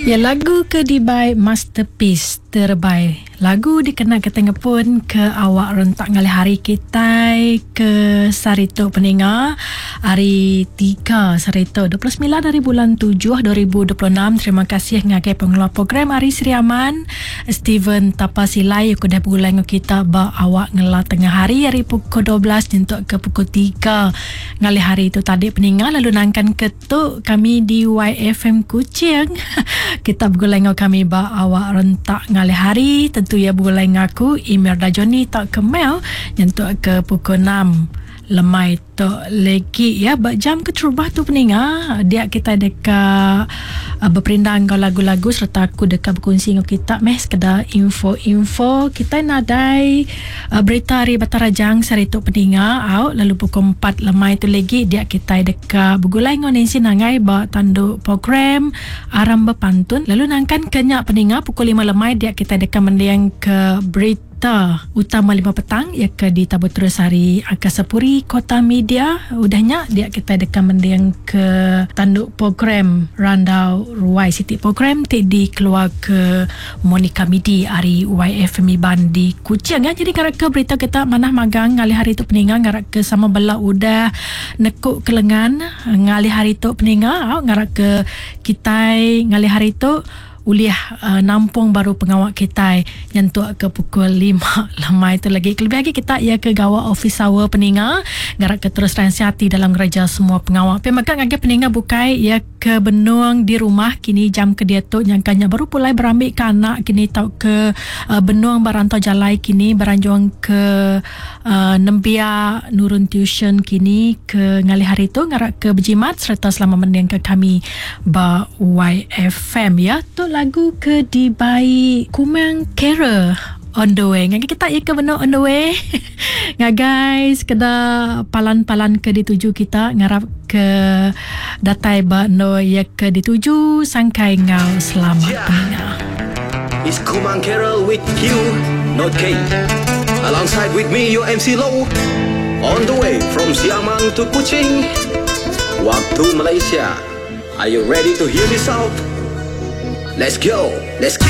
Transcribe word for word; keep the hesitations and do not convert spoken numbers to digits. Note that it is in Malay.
Ya, lagu Kedibai masterpiece terbaik. Lagu dikenal ketengah pun ke awak rentak ngalih hari kita ke Sarito Peninga hari tiga Sarito dua puluh sembilan dari bulan tujuh dua ribu dua puluh enam. Terima kasih ngagai pengelola program Ari Sri Aman Steven Tapasilai yang kudah bulan kita ba awak ngelah tengah hari hari pukul dua belas untuk ke pukul tiga ngalih hari itu tadi Peninga. Lalu nangkan ketuk kami di Y F M Kuching. Kita bergulai kami ba awak rentak ngalih hari. Tentu ya bergulai aku email Dajoni tak ke mail untuk ke pukul enam lemai tu lagi ya bak jam keterubah tu Peninga dia kita dekat uh, berperindang kau lagu-lagu serta aku dekat berkongsi dengan kita meh sekedar info-info kita nadai uh, berita hari Batarajang Sarito Peninga out lalu pukul empat lemai tu lagi dia kita dekat bergulai dengan Nancy Nangai bak tanduk program aram berpantun lalu nangkan kenyak Peninga pukul lima lemai dia kita dekat mendiang ke berita utama lima petang ya ke di Tabut Terus hari Angkasa Puri Kota Media udahnya dia kita dekat mendiang ke tanduk program Randau Ruai Siti program di keluar ke Monica Midi hari Y F M Iban di Kuching ya. Jadi ngarak ke berita kita manah magang ngalih hari tu Peninga ngarak ke sama bela udah nekuk kelengan ngalih hari tu Peninga ngarak ke kita ngalih hari tu uliah uh, nampung baru pengawak kita yang tu ke pukul lima lemai itu lagi. Lebih lagi kita ia ke gawa office hour Peninga ngarak ke terus ransiati dalam gereja semua pengawak. Pemagang agak Peninga bukai ia ke benung di rumah kini jam ke dia tu nyangkanya baru pulai berambil ke anak kini tau ke uh, benung barantau jalai kini beranjuang ke uh, nembia nurun tuition kini ke ngalih hari tu ngarak ke berjimat serta selama mendiang ke kami ba Y F M ya tu lagu Kedibai Kumang Kera on the way. Ngagai kita ia ke benar on the way. Ngagai sekedar palan-palan ke dituju kita ngarap ke datai ba no ia ke dituju sangkai ngau selamat Peninga. It's Kumang Kera with you, not K. Alongside with me your M C Low. On the way from Siamang to Kuching. Waktu Malaysia. Are you ready to hear this out? Let's go. Let's go.